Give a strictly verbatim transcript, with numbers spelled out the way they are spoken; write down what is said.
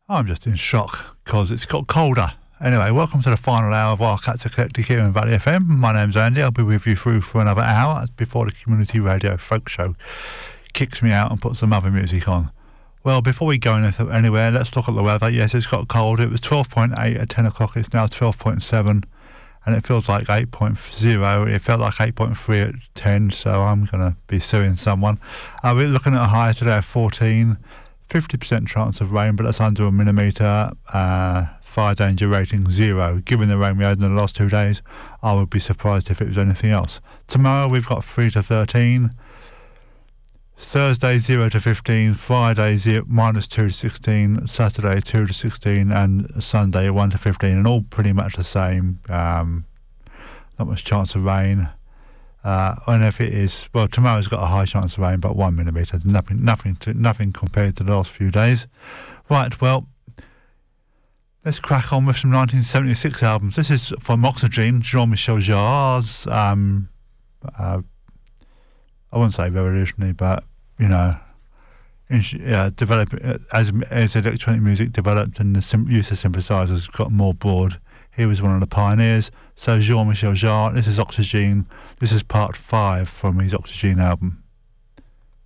I'm just in shock because it's got colder. Anyway, welcome to the final hour of Wildcats Eclectic here in Valley F M. My name's Andy. I'll be with you through for another hour before the community radio folk show kicks me out and puts some other music on. Well, before we go anywhere, let's look at the weather. Yes, it's got cold. It was twelve point eight at ten o'clock. It's now twelve point seven, and it feels like eight point oh. It felt like eight point three at ten, so I'm going to be suing someone. Uh, we're looking at a high today of fourteen, fifty percent chance of rain, but that's under a millimetre. Uh, fire danger rating zero. Given the rain we had in the last two days, I would be surprised if it was anything else. Tomorrow we've got three to thirteen. Thursday zero to fifteen, Friday zero, minus two to sixteen, Saturday two to sixteen, and Sunday one to fifteen, and all pretty much the same. Um, not much chance of rain. Uh, and if it is, well, tomorrow's got a high chance of rain, but one millimetre. Nothing, nothing, to, nothing compared to the last few days. Right, well, let's crack on with some nineteen seventy-six albums. This is from Oxygen, Jean-Michel Jarre's. Um, uh, I wouldn't say revolutionary, but you know, in, uh, develop as as electronic music developed and the sim- use of synthesizers got more broad. He was one of the pioneers. So Jean-Michel Jarre. This is Oxygen. This is part five from his Oxygen album.